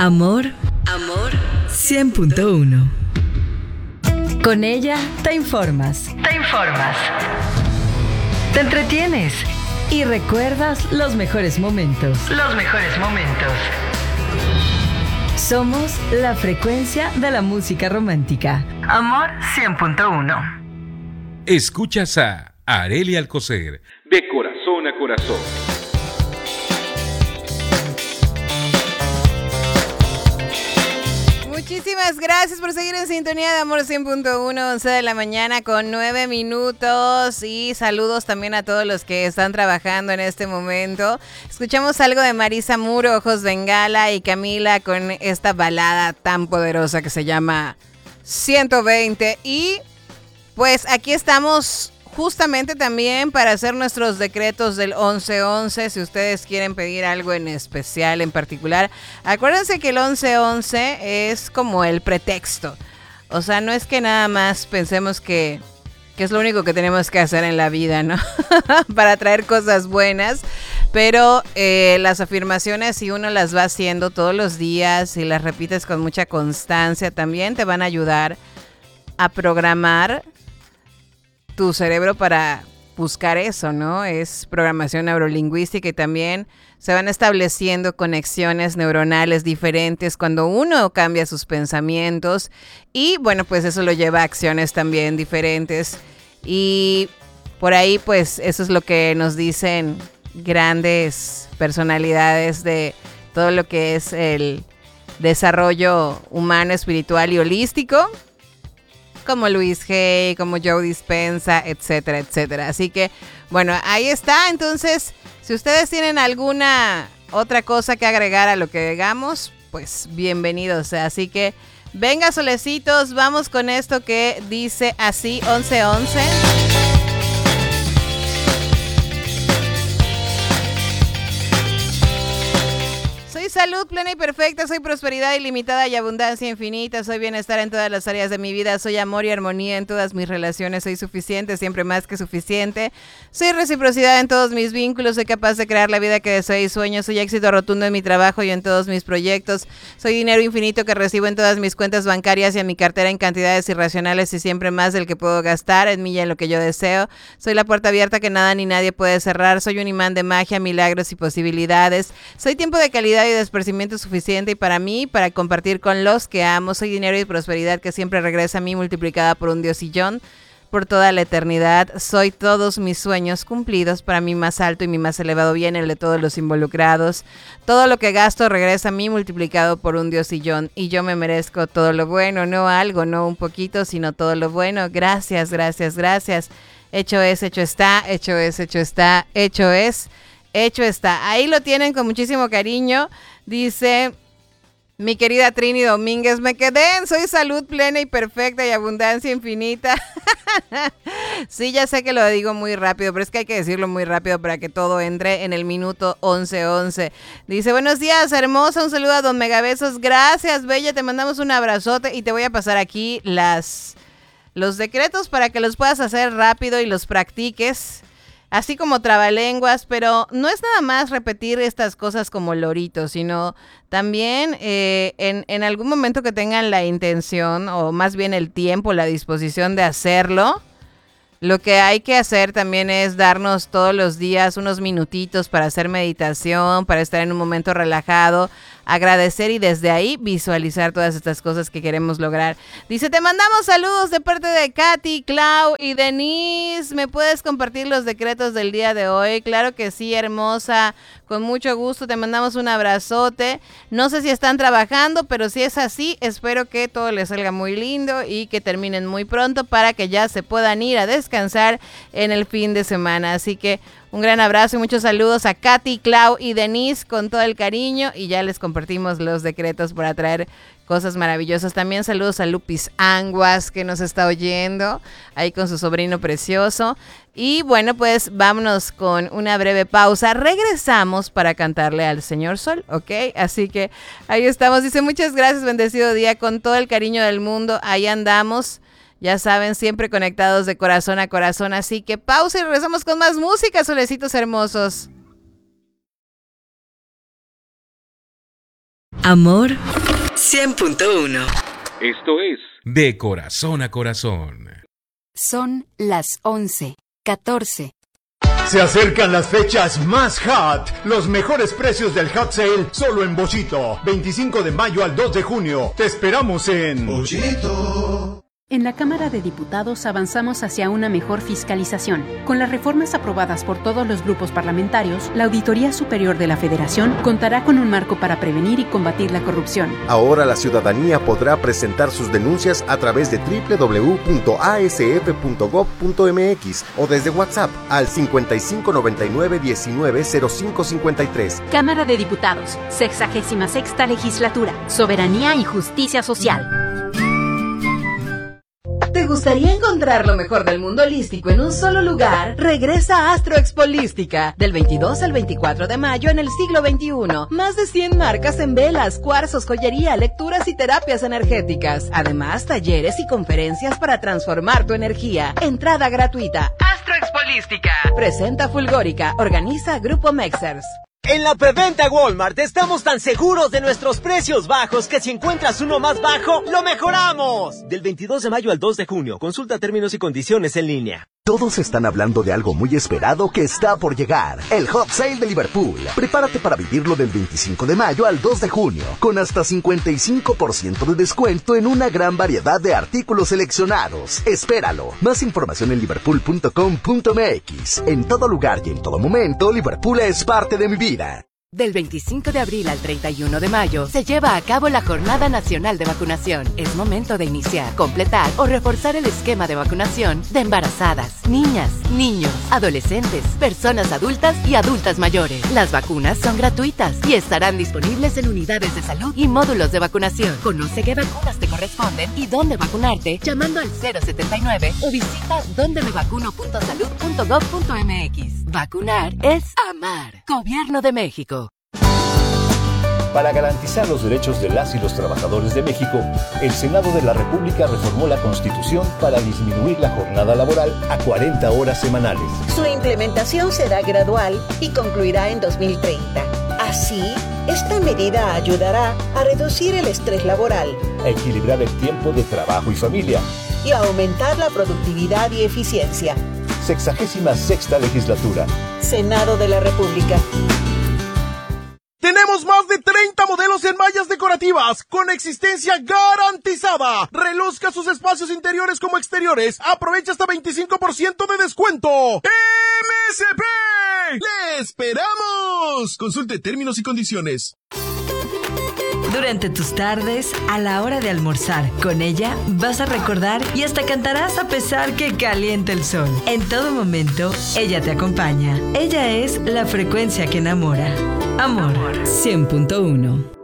Amor, 100.1. Con ella te informas. Te entretienes y recuerdas los mejores momentos. Somos la frecuencia de la música romántica. Amor 100.1. Escuchas a Arely Alcocer, de corazón a corazón. Muchísimas gracias por seguir en sintonía de Amor 100.1, 11 de la mañana con 9 minutos. Y saludos también a todos los que están trabajando en este momento. Escuchamos algo de Marisa Muro, Ojos Bengala y Camila con esta balada tan poderosa que se llama 120. Y pues aquí estamos justamente también para hacer nuestros decretos del 11-11, si ustedes quieren pedir algo en especial, en particular. Acuérdense que el 11-11 es como el pretexto. O sea, no es que nada más pensemos que es lo único que tenemos que hacer en la vida, ¿no? Para traer cosas buenas. Pero las afirmaciones, si uno las va haciendo todos los días y las repites con mucha constancia, también te van a ayudar a programar tu cerebro para buscar eso, ¿no? Es programación neurolingüística y también se van estableciendo conexiones neuronales diferentes cuando uno cambia sus pensamientos y bueno, pues eso lo lleva a acciones también diferentes y por ahí pues eso es lo que nos dicen grandes personalidades de todo lo que es el desarrollo humano, espiritual y holístico, como Luis Hay, como Joe Dispenza, etcétera, etcétera. Así que, bueno, ahí está. Entonces, si ustedes tienen alguna otra cosa que agregar a lo que digamos, pues bienvenidos. Así que, venga, solecitos, vamos con esto que dice así, 11-11. Soy salud plena y perfecta, soy prosperidad ilimitada y abundancia infinita, soy bienestar en todas las áreas de mi vida, soy amor y armonía en todas mis relaciones, soy suficiente, siempre más que suficiente, soy reciprocidad en todos mis vínculos, soy capaz de crear la vida que deseo y sueño, soy éxito rotundo en mi trabajo y en todos mis proyectos, soy dinero infinito que recibo en todas mis cuentas bancarias y en mi cartera en cantidades irracionales y siempre más del que puedo gastar en mí y en lo que yo deseo, soy la puerta abierta que nada ni nadie puede cerrar, soy un imán de magia, milagros y posibilidades, soy tiempo de calidad y de esparcimiento suficiente y para mí, para compartir con los que amo, soy dinero y prosperidad que siempre regresa a mí multiplicada por un diosillón por toda la eternidad, soy todos mis sueños cumplidos, para mí más alto y mi más elevado bien, el de todos los involucrados, todo lo que gasto regresa a mí multiplicado por un diosillón y yo me merezco todo lo bueno, no algo, no un poquito, sino todo lo bueno, gracias, gracias, gracias, hecho es, hecho está, hecho es, hecho está, hecho es. Hecho está. Ahí lo tienen con muchísimo cariño. Dice mi querida Trini Domínguez, me quedé en soy salud plena y perfecta y abundancia infinita. Sí, ya sé que lo digo muy rápido, pero es que hay que decirlo muy rápido para que todo entre en el minuto 11-11. Dice, buenos días, hermosa, un saludo a Don Megabesos. Gracias, bella, te mandamos un abrazote y te voy a pasar aquí los decretos para que los puedas hacer rápido y los practiques. Así como trabalenguas, pero no es nada más repetir estas cosas como loritos, sino también en algún momento que tengan la intención, o más bien el tiempo, la disposición de hacerlo, lo que hay que hacer también es darnos todos los días unos minutitos para hacer meditación, para estar en un momento relajado, agradecer y desde ahí visualizar todas estas cosas que queremos lograr. Dice, te mandamos saludos de parte de Katy, Clau y Denise. ¿Me puedes compartir los decretos del día de hoy? Claro que sí, hermosa. Con mucho gusto, te mandamos un abrazote. No sé si están trabajando, pero si es así, espero que todo les salga muy lindo y que terminen muy pronto para que ya se puedan ir a descansar en el fin de semana. Así que un gran abrazo y muchos saludos a Katy, Clau y Denise con todo el cariño y ya les compartimos los decretos para traer cosas maravillosas. También saludos a Lupis Anguas que nos está oyendo ahí con su sobrino precioso. Y bueno, pues vámonos con una breve pausa. Regresamos para cantarle al Señor Sol, ¿ok? Así que ahí estamos. Dice, muchas gracias, bendecido día, con todo el cariño del mundo. Ahí andamos. Ya saben, siempre conectados de corazón a corazón. Así que pausa y regresamos con más música, solecitos hermosos. Amor 100.1. Esto es De Corazón a Corazón. Son las 11:14. Se acercan las fechas más hot. Los mejores precios del Hot Sale solo en Bollito. 25 de mayo al 2 de junio. Te esperamos en Bollito. En la Cámara de Diputados avanzamos hacia una mejor fiscalización. Con las reformas aprobadas por todos los grupos parlamentarios, la Auditoría Superior de la Federación contará con un marco para prevenir y combatir la corrupción. Ahora la ciudadanía podrá presentar sus denuncias a través de www.asf.gov.mx o desde WhatsApp al 5599-190553. Cámara de Diputados, 66ª Legislatura, Soberanía y Justicia Social. ¿Te gustaría encontrar lo mejor del mundo holístico en un solo lugar? Regresa a Astro Expo Holística, del 22 al 24 de mayo en el siglo XXI. Más de 100 marcas en velas, cuarzos, joyería, lecturas y terapias energéticas. Además, talleres y conferencias para transformar tu energía. Entrada gratuita. Astro Expo Holística. Presenta Fulgórica. Organiza Grupo Mexers. En la preventa Walmart estamos tan seguros de nuestros precios bajos que si encuentras uno más bajo, ¡lo mejoramos! Del 22 de mayo al 2 de junio. Consulta términos y condiciones en línea. Todos están hablando de algo muy esperado que está por llegar. El Hot Sale de Liverpool. Prepárate para vivirlo del 25 de mayo al 2 de junio, con hasta 55% de descuento en una gran variedad de artículos seleccionados. Espéralo. Más información en liverpool.com.mx. En todo lugar y en todo momento, Liverpool es parte de mi vida. Del 25 de abril al 31 de mayo se lleva a cabo la Jornada Nacional de Vacunación. Es momento de iniciar, completar o reforzar el esquema de vacunación de embarazadas, niñas, niños, adolescentes, personas adultas y adultas mayores. Las vacunas son gratuitas y estarán disponibles en unidades de salud y módulos de vacunación. Conoce qué vacunas te corresponden y dónde vacunarte llamando al 079 o visita dondemevacuno.salud.gov.mx. Vacunar es amar. Gobierno de México. Para garantizar los derechos de las y los trabajadores de México, el Senado de la República reformó la Constitución para disminuir la jornada laboral a 40 horas semanales. Su implementación será gradual y concluirá en 2030. Así, esta medida ayudará a reducir el estrés laboral, a equilibrar el tiempo de trabajo y familia y a aumentar la productividad y eficiencia. 66ª Legislatura. Senado de la República. Tenemos más de 30 modelos en mallas decorativas con existencia garantizada. Reluzca sus espacios interiores como exteriores. Aprovecha hasta 25% de descuento. ¡MSP! ¡Le esperamos! Consulte términos y condiciones. Durante tus tardes, a la hora de almorzar, con ella vas a recordar y hasta cantarás a pesar que caliente el sol. En todo momento, ella te acompaña. Ella es la frecuencia que enamora. Amor 100.1.